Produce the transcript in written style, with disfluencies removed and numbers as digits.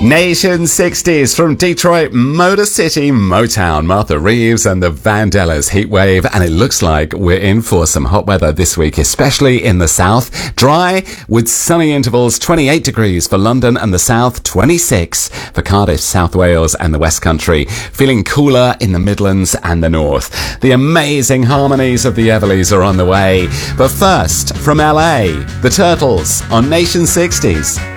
Nation 60s from Detroit, Motor City, Motown, Martha Reeves and the Vandellas Heatwave. And it looks like we're in for some hot weather this week, especially in the south. Dry with sunny intervals, 28 degrees for London and the south, 26 for Cardiff, South Wales and the West Country. Feeling cooler in the Midlands and the north. The amazing harmonies of the Everleys are on the way. But first, from LA, the Turtles on Nation 60s.